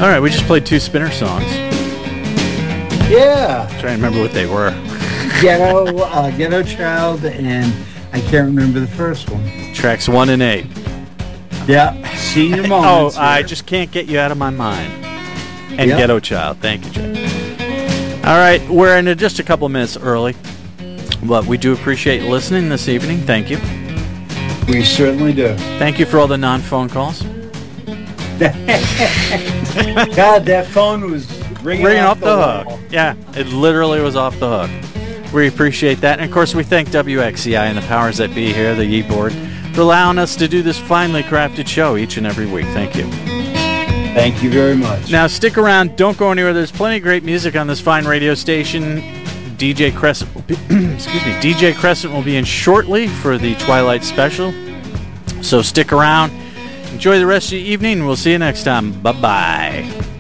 All right, we just played 2 Spinner songs. Yeah. Trying to remember what they were. Ghetto Child, and I can't remember the first one. Tracks 1 and 8. Yeah, Senior Moments. I just can't get you out of my mind. And Yep. Ghetto Child. Thank you, Jay. All right, we're in just a couple minutes early, but we do appreciate listening this evening. Thank you. We certainly do. Thank you for all the non-phone calls. God, that phone was ringing Off the wall. hook. Yeah, it literally was off the hook. We appreciate that. And, of course, we thank WXCI and the powers that be here, the E-Board, for allowing us to do this finely crafted show each and every week. Thank you. Thank you very much. Now, stick around. Don't go anywhere. There's plenty of great music on this fine radio station. DJ Crescent will be, DJ Crescent will be in shortly for the Twilight Special. So stick around. Enjoy the rest of the evening. We'll see you next time. Bye-bye.